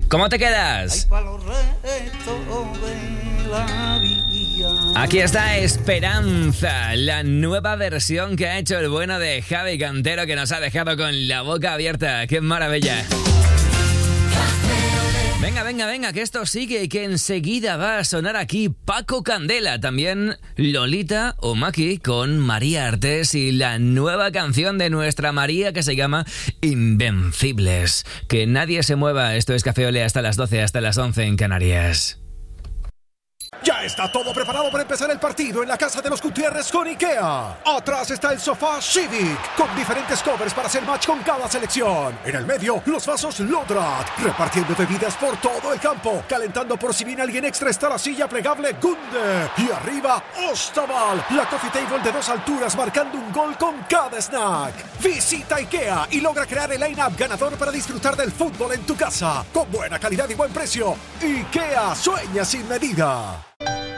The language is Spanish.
¿Cómo te quedas? Aquí está Esperanza, la nueva versión que ha hecho el bueno de Javi Cantero, que nos ha dejado con la boca abierta. ¡Qué maravilla! Venga, que esto sigue y que enseguida va a sonar aquí Paco Candela, también Lolita o Maki con María Artés y la nueva canción de nuestra María que se llama Invencibles. Que nadie se mueva, esto es Café Olé hasta las 12, hasta las 11 en Canarias. Ya está todo preparado para empezar el partido en la casa de los Gutiérrez con IKEA. Atrás está el sofá Civic, con diferentes covers para hacer match con cada selección. En el medio, los vasos Lodrat, repartiendo bebidas por todo el campo. Calentando por si viene alguien extra está la silla plegable Gunde. Y arriba, Ostaval, la coffee table de 2 alturas marcando un gol con cada snack. Visita IKEA y logra crear el line-up ganador para disfrutar del fútbol en tu casa. Con buena calidad y buen precio. IKEA, sueña sin medida.